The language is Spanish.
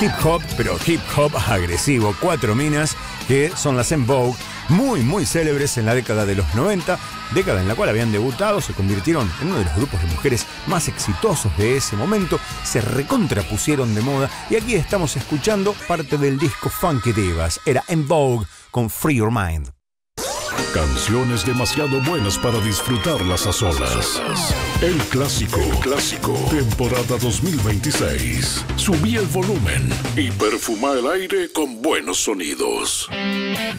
hip hop, pero hip hop agresivo. 4 minas que son las En Vogue, muy célebres en la década de los 90, década en la cual habían debutado, se convirtieron en uno de los grupos de mujeres más exitosos de ese momento, se recontrapusieron de moda y aquí estamos escuchando parte del disco Funky Divas. Era En Vogue con Free Your Mind. Canciones demasiado buenas para disfrutarlas a solas. El clásico, temporada 2026. Subí el volumen y perfuma el aire con buenos sonidos.